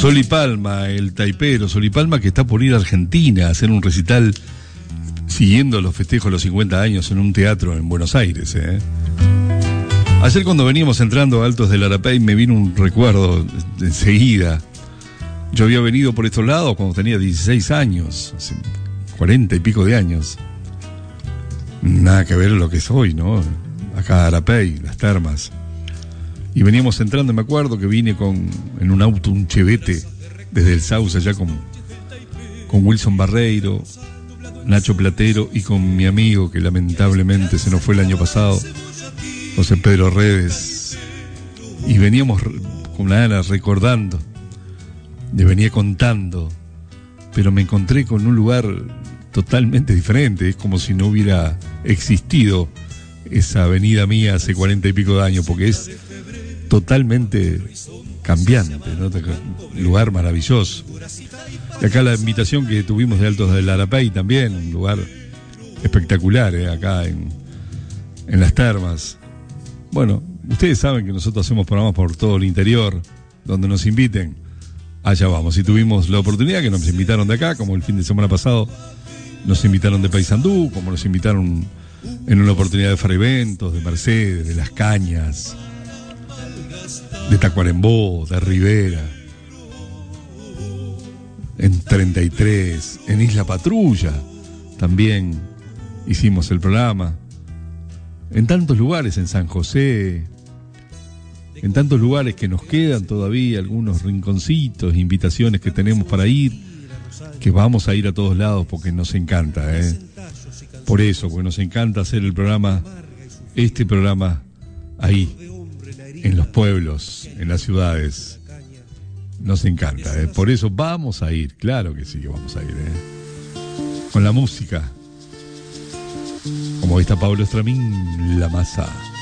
Sol y Palma, el taipero, Sol y Palma, que está por ir a Argentina a hacer un recital siguiendo los festejos de los 50 años en un teatro en Buenos Aires. Ayer cuando veníamos entrando a Altos del Arapey me vino un recuerdo enseguida. Yo había venido por estos lados cuando tenía 16 años, hace 40 y pico de años. Nada que ver lo que es hoy, ¿no? Acá Arapey, las termas. Y veníamos entrando, me acuerdo que vine en un auto, un Chevette, desde el Sauce allá con Wilson Barreiro, Nacho Platero y con mi amigo que lamentablemente se nos fue el año pasado, José Pedro Redes. Y veníamos con la Ana recordando, le venía contando, pero me encontré con un lugar totalmente diferente. Es como si no hubiera existido esa avenida mía hace 40 y pico de años, porque es totalmente cambiante, ¿no? Un lugar maravilloso. Y acá la invitación que tuvimos de Altos del Arapey también, un lugar espectacular, acá en las termas. Bueno, ustedes saben que nosotros hacemos programas por todo el interior, donde nos inviten, allá vamos. Y tuvimos la oportunidad que nos invitaron de acá, como el fin de semana pasado nos invitaron de Paysandú, como nos invitaron en una oportunidad de Fareventos, de Mercedes, de Las Cañas, de Tacuarembó, de Rivera, en 33, en Isla Patrulla también hicimos el programa, en tantos lugares, en San José, en tantos lugares que nos quedan todavía algunos rinconcitos, invitaciones que tenemos para ir, que vamos a ir a todos lados porque nos encanta, por eso, porque nos encanta hacer el programa, este programa ahí, en los pueblos, en las ciudades. Nos encanta, por eso vamos a ir, claro que sí que vamos a ir, con la música, como está Pablo Estramín, La Masa.